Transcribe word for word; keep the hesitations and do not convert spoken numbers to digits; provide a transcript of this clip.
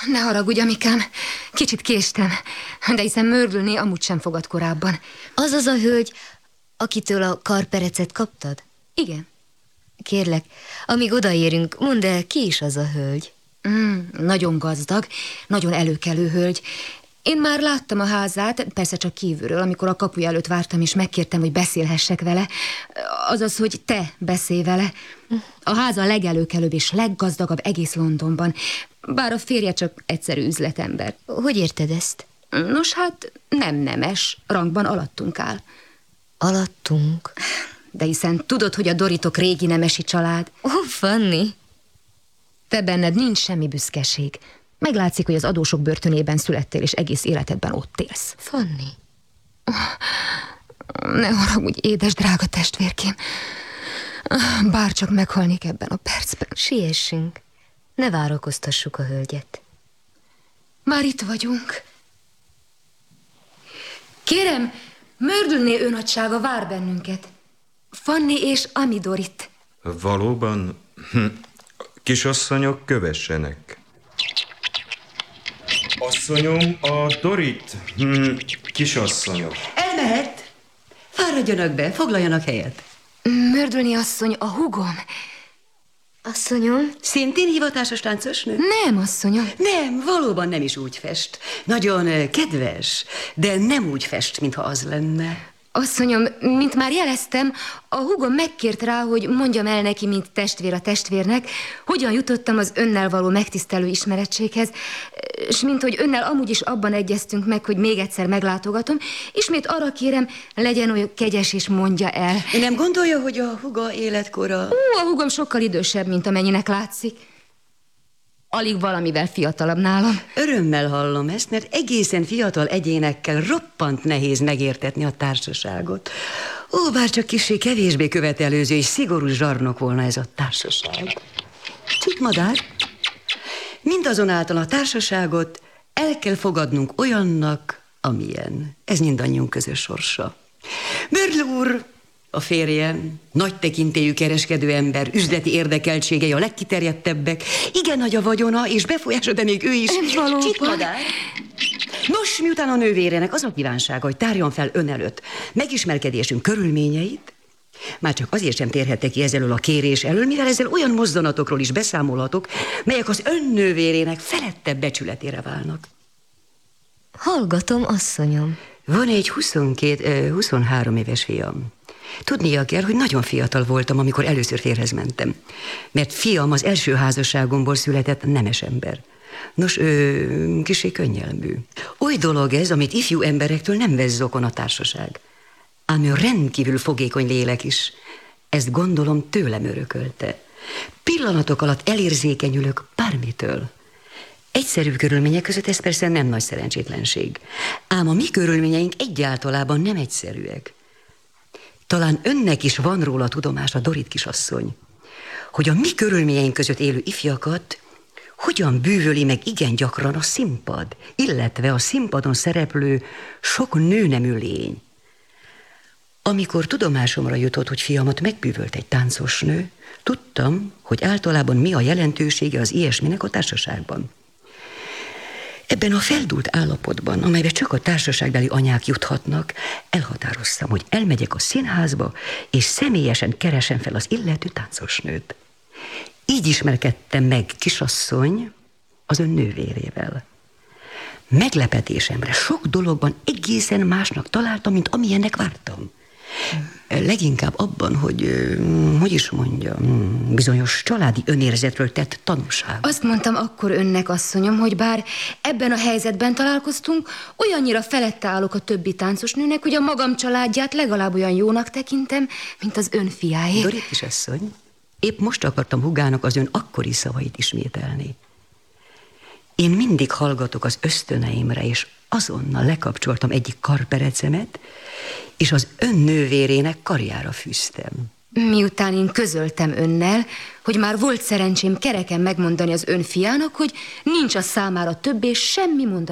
Ne haragudj, amikám, kicsit késtem, de hiszen Mörgölné amúgy sem fogad korábban. Az az a hölgy, akitől a karperecet kaptad? Igen. Kérlek, amíg odaérünk, mondd el, ki is az a hölgy? Mm, nagyon gazdag, nagyon előkelő hölgy. Én már láttam a házát, persze csak kívülről, amikor a kapuja előtt vártam, és megkértem, hogy beszélhessek vele. Azaz, hogy te beszélj vele. A háza a legelőkelőbb és leggazdagabb egész Londonban, bár a férje csak egyszerű üzletember. Hogy érted ezt? Nos, hát nem nemes, rangban alattunk áll. Alattunk? De hiszen tudod, hogy a Doritok régi nemesi család. Ó, oh, Fanny! Te benned nincs semmi büszkeség. Meglátszik, hogy az adósok börtönében születtél, és egész életedben ott élsz. Fanny! Ne haragudj, édes, drága testvérkém. Bárcsak meghalnék ebben a percben. Siessünk. Ne várakoztassuk a hölgyet. Már itt vagyunk. Kérem, Mörgölné őnagysága vár bennünket. Fanny és Amidorit. Valóban? Hm. Kisasszonyok, kövessenek. Asszonyom, a Dorit. Hm. Kisasszonyok. Elmehet. Fáradjanak be, foglaljanak helyet. Mörgölné asszony, a húgom. Asszonyom? Szintén hivatásos táncosnő? Nem, asszonyom. Nem, valóban nem is úgy fest. Nagyon kedves, de nem úgy fest, mintha az lenne. Asszonyom, mint már jeleztem, a húgom megkért rá, hogy mondjam el neki, mint testvér a testvérnek, hogyan jutottam az önnel való megtisztelő ismerettséghez, és mint hogy önnel amúgy is abban egyeztünk meg, hogy még egyszer meglátogatom, ismét arra kérem, legyen olyan kegyes és mondja el. Nem gondolja, hogy a húga életkora... Ú, a húgom sokkal idősebb, mint amennyinek látszik. Alig valamivel fiatalabb nálam. Örömmel hallom ezt, mert egészen fiatal egyénekkel roppant nehéz megértetni a társaságot. Ó, bár csak kissé kevésbé követelőző és szigorú zsarnok volna ez a társaság. Csitmadár, mindazonáltal a társaságot el kell fogadnunk olyannak, amilyen. Ez mindannyiunk közös sorsa. Mörl úr, a férjem, nagy tekintélyű kereskedő ember, üzleti érdekeltségei a legkiterjedtebbek, igen nagy a vagyona és befolyása, de még ő is. Csitmadár. Nos, miután a nővérének az a kívánsága, hogy tárjon fel ön előtt megismerkedésünk körülményeit, már csak azért sem térhette ki ezzel a kérés elől, mivel ezzel olyan mozzanatokról is beszámolhatok, melyek az ön nővérének felettebb becsületére válnak. Hallgatom, asszonyom. Van egy huszonkét, huszonhárom éves fiam. Tudnia kell, hogy nagyon fiatal voltam, amikor először férhez mentem. Mert fiam az első házasságomból született nemes ember. Nos, ő kissé könnyelmű. Oly dolog ez, amit ifjú emberektől nem vesz zokon a társaság. Ám ő rendkívül fogékony lélek is. Ezt gondolom tőlem örökölte. Pillanatok alatt elérzékenyülök bármitől. Egyszerű körülmények között ez persze nem nagy szerencsétlenség. Ám a mi körülményeink egyáltalában nem egyszerűek. Talán önnek is van róla tudomása, Dorit kisasszony, hogy a mi körülményeink között élő ifjakat hogyan bűvöli meg igen gyakran a színpad, illetve a színpadon szereplő sok nőnemű lény. Amikor tudomásomra jutott, hogy fiamat megbűvölt egy táncos nő, tudtam, hogy általában mi a jelentősége az ilyesminek a társaságban. Ebben a feldúlt állapotban, amelybe csak a társaságbeli anyák juthatnak, elhatároztam, hogy elmegyek a színházba, és személyesen keresem fel az illető táncosnőt. Így ismerkedtem meg kisasszony az ön nővérével. Meglepetésemre sok dologban egészen másnak találtam, mint amilyennek vártam. Leginkább abban, hogy, hogy is mondja, bizonyos családi önérzetről tett tanúság. Azt mondtam akkor önnek, asszonyom, hogy bár ebben a helyzetben találkoztunk, olyannyira felette állok a többi táncosnőnek, hogy a magam családját legalább olyan jónak tekintem, mint az ön fiáé. Dorit kisasszony, épp most akartam húgának az ön akkori szavait ismételni. Én mindig hallgatok az ösztöneimre, és azonnal lekapcsoltam egyik karperecemet, és az ön nővérének karjára fűztem. Miután én közöltem önnel, hogy már volt szerencsém kereken megmondani az ön fiának, hogy nincs a számára többé semmi mondani.